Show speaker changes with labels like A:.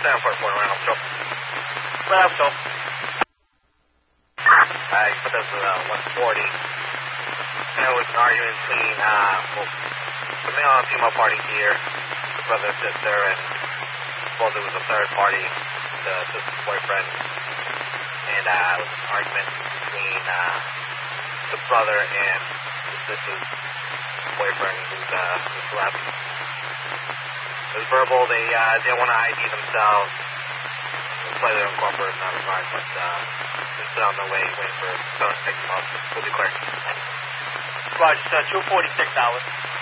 A: 744, Randall Show.
B: Randall Show.
A: But this is 140. And it was an argument between the male and female party here, the brother and sister, and supposedly it was a third party, the sister's boyfriend. And it was an argument between the brother and the sister's boyfriend who's left. It was verbal. They didn't want to ID themselves. It was slightly incorporated in that regard, but they're still on their way, waiting for someone to pick them up. We'll be clear.
B: Roger, 246 hours.